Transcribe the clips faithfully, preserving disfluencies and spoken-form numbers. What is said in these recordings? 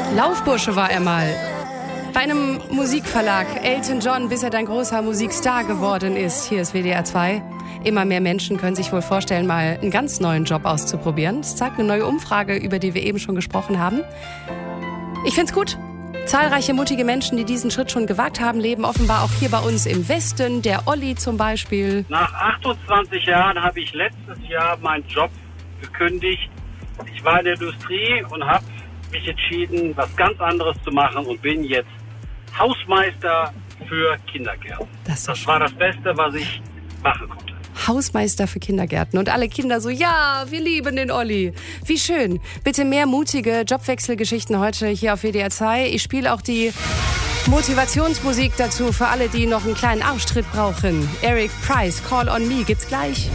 Laufbursche war er mal. Bei einem Musikverlag, Elton John, bis er dann großer Musikstar geworden ist. Hier ist W D R zwei. Immer mehr Menschen können sich wohl vorstellen, mal einen ganz neuen Job auszuprobieren. Das zeigt eine neue Umfrage, über die wir eben schon gesprochen haben. Ich find's gut. Zahlreiche mutige Menschen, die diesen Schritt schon gewagt haben, leben offenbar auch hier bei uns im Westen. Der Olli zum Beispiel. Nach achtundzwanzig Jahren habe ich letztes Jahr meinen Job gekündigt. Ich war in der Industrie und habe mich entschieden, was ganz anderes zu machen und bin jetzt Hausmeister für Kindergärten. Das, das war das Beste, was ich machen konnte. Hausmeister für Kindergärten. Und alle Kinder so, ja, wir lieben den Olli. Wie schön. Bitte mehr mutige Jobwechselgeschichten heute hier auf W D R zwei. Ich spiele auch die Motivationsmusik dazu für alle, die noch einen kleinen Arschtritt brauchen. Eric Price, Call on Me, gibt's gleich.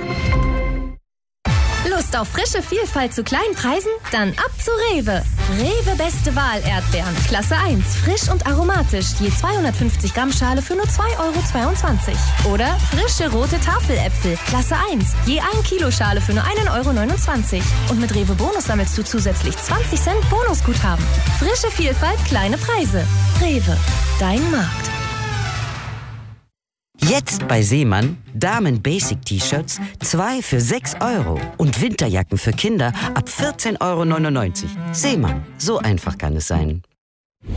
Lust auf frische Vielfalt zu kleinen Preisen? Dann ab zu Rewe. Rewe Beste Wahl Erdbeeren. Klasse eins. Frisch und aromatisch. Je zweihundertfünfzig Gramm Schale für nur zwei Euro zweiundzwanzig. Oder frische rote Tafeläpfel. Klasse eins. Je ein Kilo Schale für nur ein Euro neunundzwanzig. Und mit Rewe Bonus sammelst du zusätzlich zwanzig Cent Bonusguthaben. Frische Vielfalt, kleine Preise. Rewe. Dein Markt. Jetzt bei Seemann Damen-Basic-T-Shirts zwei für sechs Euro und Winterjacken für Kinder ab vierzehn Euro neunundneunzig. Seemann, so einfach kann es sein.